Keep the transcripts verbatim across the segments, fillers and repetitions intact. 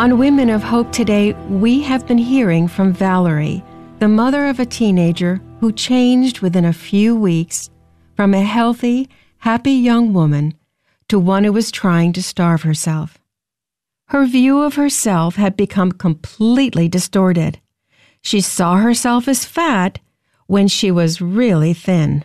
On Women of Hope today, we have been hearing from Valerie, the mother of a teenager who changed within a few weeks from a healthy, happy young woman to one who was trying to starve herself. Her view of herself had become completely distorted. She saw herself as fat when she was really thin.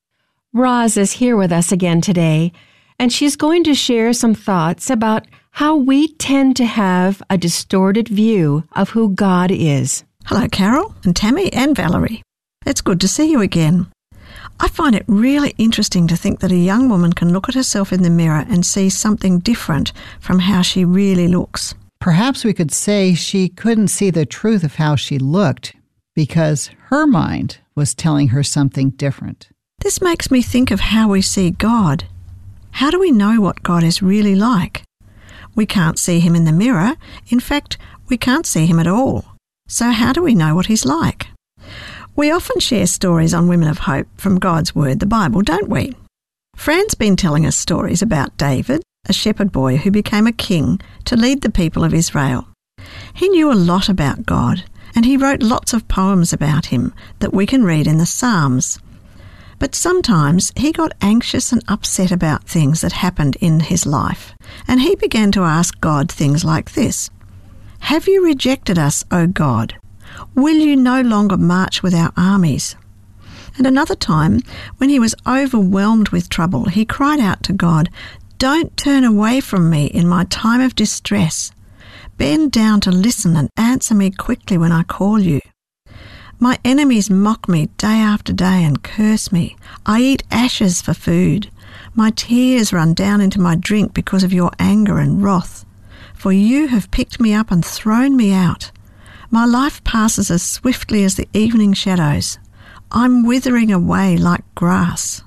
Roz is here with us again today, and she's going to share some thoughts about how we tend to have a distorted view of who God is. Hello, Carol and Tammy and Valerie. It's good to see you again. I find it really interesting to think that a young woman can look at herself in the mirror and see something different from how she really looks. Perhaps we could say she couldn't see the truth of how she looked because her mind was telling her something different. This makes me think of how we see God. How do we know what God is really like? We can't see him in the mirror. In fact, we can't see him at all. So how do we know what he's like? We often share stories on Women of Hope from God's Word, the Bible, don't we? Fran's been telling us stories about David, a shepherd boy who became a king to lead the people of Israel. He knew a lot about God, and he wrote lots of poems about him that we can read in the Psalms. But sometimes he got anxious and upset about things that happened in his life, and he began to ask God things like this: "Have you rejected us, O God? Will you no longer march with our armies?" And another time, when he was overwhelmed with trouble, he cried out to God, "Don't turn away from me in my time of distress. Bend down to listen and answer me quickly when I call you. My enemies mock me day after day and curse me. I eat ashes for food. My tears run down into my drink because of your anger and wrath. For you have picked me up and thrown me out. My life passes as swiftly as the evening shadows. I'm withering away like grass."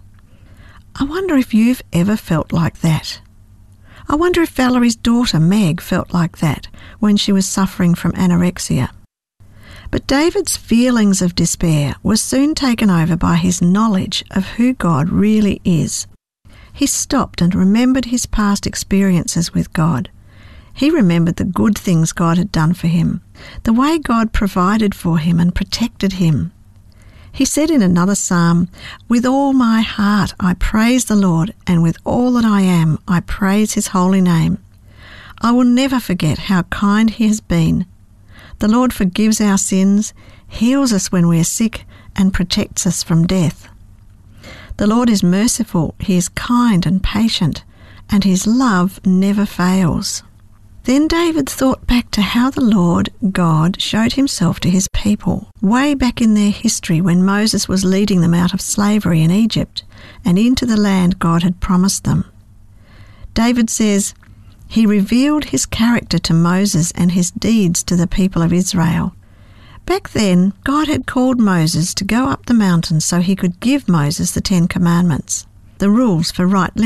I wonder if you've ever felt like that. I wonder if Valerie's daughter Meg felt like that when she was suffering from anorexia. But David's feelings of despair were soon taken over by his knowledge of who God really is. He stopped and remembered his past experiences with God. He remembered the good things God had done for him, the way God provided for him and protected him. He said in another psalm, "With all my heart I praise the Lord, and with all that I am I praise his holy name. I will never forget how kind he has been. The Lord forgives our sins, heals us when we are sick, and protects us from death. The Lord is merciful, he is kind and patient, and his love never fails." Then David thought back to how the Lord, God, showed himself to his people way back in their history when Moses was leading them out of slavery in Egypt and into the land God had promised them. David says, "He revealed his character to Moses and his deeds to the people of Israel." Back then, God had called Moses to go up the mountain so he could give Moses the Ten Commandments, the rules for right living.